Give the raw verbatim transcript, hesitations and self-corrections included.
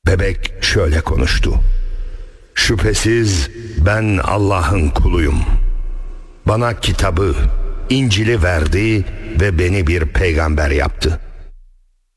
Bebek şöyle konuştu: "Şüphesiz ben Allah'ın kuluyum. Bana kitabı, İncil'i verdi ve beni bir peygamber yaptı.